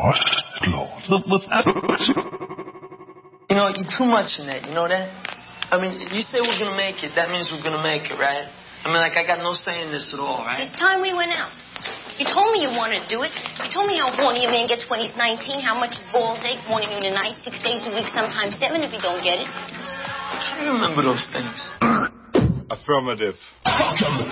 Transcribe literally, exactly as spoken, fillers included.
You know, you're too much in that, you know that? I mean, you say we're gonna make it, that means we're gonna make it, right? I mean, like, I got no say in this at all, right? It's time we went out. You told me you wanted to do it. You told me how horny a man gets when he's nineteen, how much his balls ache, morning and night, six days a week, sometimes seven if you don't get it. I remember those things. Affirmative.